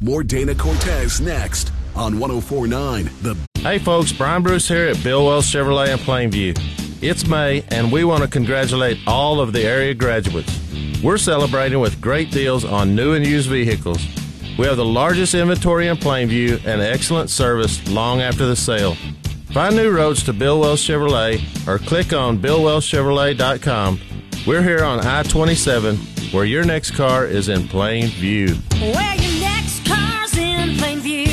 More Dana Cortez next on 104.9 The. Hey folks, Brian Bruce here at Bill Wells Chevrolet in Plainview. It's May, and we want to congratulate all of the area graduates. We're celebrating with great deals on new and used vehicles. We have the largest inventory in Plainview and excellent service long after the sale. Find new roads to Bill Wells Chevrolet or click on BillWellsChevrolet.com. We're here on I-27, where your next car is in plain view. Where your next car's in plain view.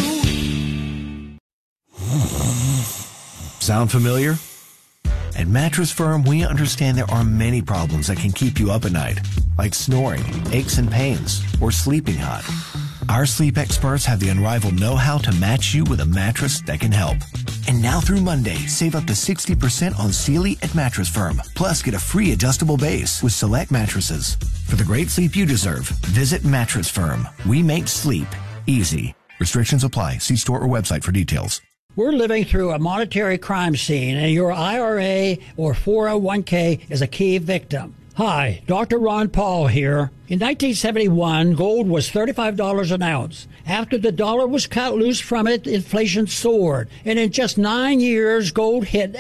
Sound familiar? At Mattress Firm, we understand there are many problems that can keep you up at night, like snoring, aches and pains, or sleeping hot. Our sleep experts have the unrivaled know-how to match you with a mattress that can help. And now through Monday, save up to 60% on Sealy at Mattress Firm. Plus, get a free adjustable base with select mattresses. For the great sleep you deserve, visit Mattress Firm. We make sleep easy. Restrictions apply. See store or website for details. We're living through a monetary crime scene, and your IRA or 401k is a key victim. Hi, Dr. Ron Paul here. In 1971, gold was $35 an ounce. After the dollar was cut loose from it, inflation soared. And in just 9 years, gold hit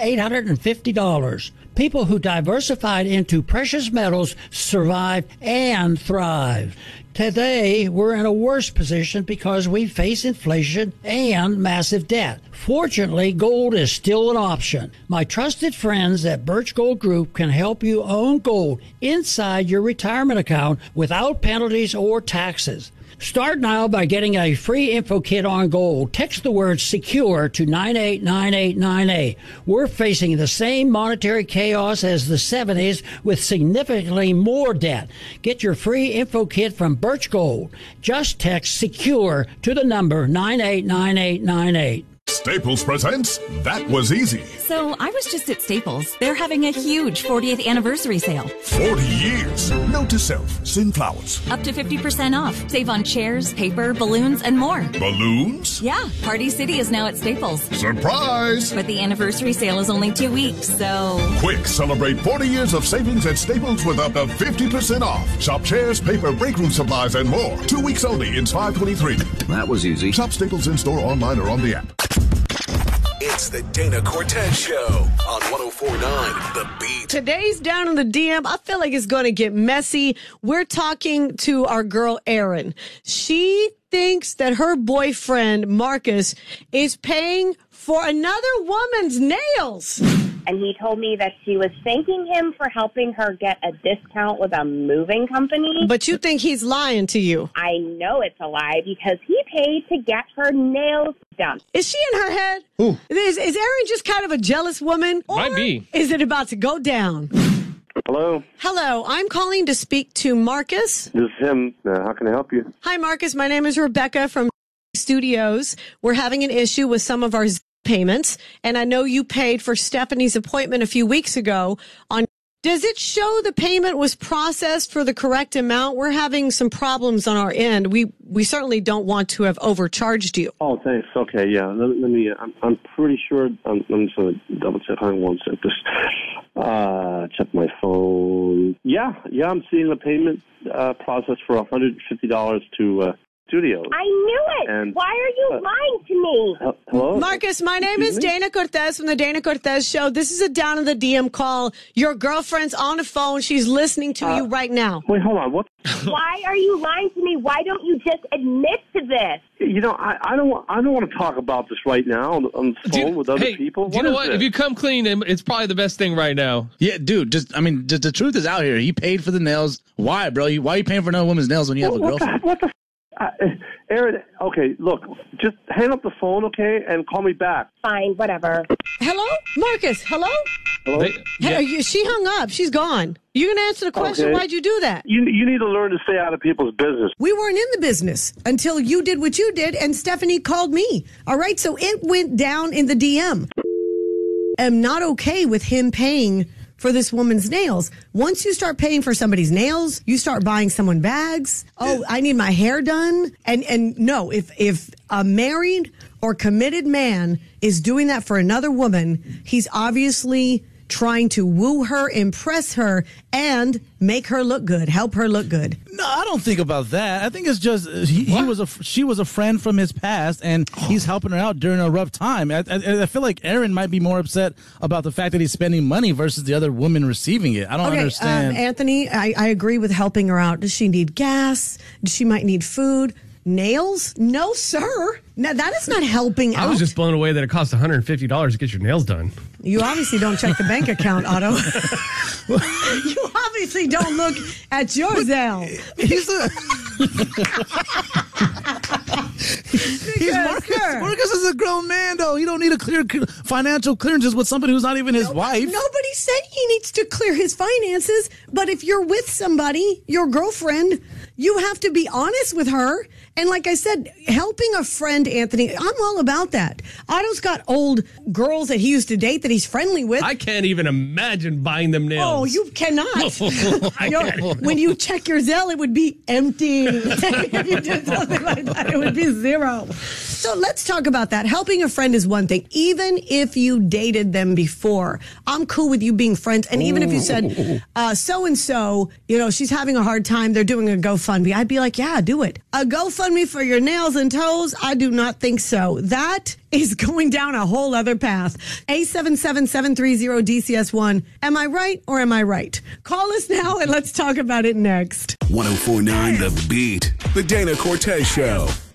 $850. People who diversified into precious metals survived and thrived. Today, we're in a worse position because we face inflation and massive debt. Fortunately, gold is still an option. My trusted friends at Birch Gold Group can help you own gold inside your retirement account without penalties or taxes. Start now by getting a free info kit on gold. Text the word SECURE to 989898. We're facing the same monetary chaos as the 70s with significantly more debt. Get your free info kit from Birch Gold. Just text SECURE to the number 989898. Staples presents That Was Easy. So I was just at Staples. They're having a huge 40th anniversary sale. 40 years. Note to self, send flowers. Up to 50% off. Save on chairs, paper, balloons, and more. Balloons? Yeah, Party City is now at Staples. Surprise! But the anniversary sale is only 2 weeks, so... Quick, celebrate 40 years of savings at Staples with up to 50% off. Shop chairs, paper, break room supplies, and more. 2 weeks only in 523. That was easy. Shop Staples in-store, online, or on the app. It's the Dana Cortez Show on 104.9 The Beat. Today's Down in the DM, I feel like it's going to get messy. We're talking to our girl, Erin. She thinks that her boyfriend, Marcus, is paying for another woman's nails. And he told me that she was thanking him for helping her get a discount with a moving company. But you think he's lying to you? I know it's a lie because he paid to get her nails done. Is she in her head? Ooh. Is Erin just kind of a jealous woman? Might be. Is it about to go down? Hello. Hello. I'm calling to speak to Marcus. This is him. How can I help you? Hi, Marcus. My name is Rebecca from Studios. We're having an issue with some of our payments, and I know you paid for Stephanie's appointment a few weeks ago. Does it show the payment was processed for the correct amount? We're having some problems on our end. We certainly don't want to have overcharged you. Oh, thanks. Okay, yeah. Let me. I'm pretty sure. I'm just going to double check. Hang on one sec. Just check my phone. Yeah. I'm seeing the payment process for $150 to. Studios. I knew it. And why are you lying to me? Hello? Marcus, my name is Dana Cortez from the Dana Cortez Show. This is a Down in the DM call. Your girlfriend's on the phone. She's listening to you right now. Wait, hold on. What? Why are you lying to me? Why don't you just admit to this? You know, I don't want to talk about this right now on the phone with other people. Do you know what? If you come clean, it's probably the best thing right now. Yeah, dude. Just the truth is out here. He paid for the nails. Why, bro? Why are you paying for another woman's nails when you have a girlfriend? What the? Erin, okay, look, just hang up the phone, okay, and call me back. Fine, whatever. Hello? Marcus, hello? Hello? She hung up. She's gone. You going to answer the question? Okay. Why'd you do that? You need to learn to stay out of people's business. We weren't in the business until you did what you did, and Stephanie called me. All right, so it went down in the DM. I'm not okay with him paying for this woman's nails. Once you start paying for somebody's nails, you start buying someone bags. Oh, I need my hair done. And no, if a married or committed man is doing that for another woman, he's obviously trying to woo her, impress her, and make her look good, help her look good. No, I don't think about that. I think it's just she was a friend from his past, and he's helping her out during a rough time. I feel like Aaron might be more upset about the fact that he's spending money versus the other woman receiving it. I don't understand. Anthony, I agree with helping her out. Does she need gas? She might need food. Nails? No, sir. No, that is not helping out. I was just blown away that it costs $150 to get your nails done. You obviously don't check the bank account, Otto. You obviously don't look at your Zelle. Marcus is a grown man, though. You don't need a clear financial clearances with somebody who's not even his wife. Nobody's saying he needs to clear his finances, but if you're with somebody, your girlfriend, you have to be honest with her. And like I said, helping a friend, Anthony, I'm all about that. Otto's got old girls that he used to date that he's friendly with. I can't even imagine buying them nails. Oh, you cannot. When you check your Zelle, it would be empty. If you did something like that, it would be zero. So let's talk about that. Helping a friend is one thing. Even if you dated them before, I'm cool with you being friends. And even if you said, so-and-so, she's having a hard time, they're doing a GoFundMe, I'd be like, yeah, do it. A GoFundMe for your nails and toes? I do not think so. That is going down a whole other path. 877-730-DCS1. Am I right or am I right? Call us now and let's talk about it next. 104.9 The Beat. The Dana Cortez Show.